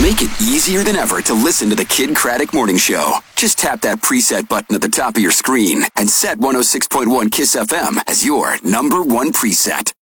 Make it easier than ever to listen to the Kid Craddock Morning Show. Just tap that preset button at the top of your screen and set 106.1 KISS FM as your number one preset.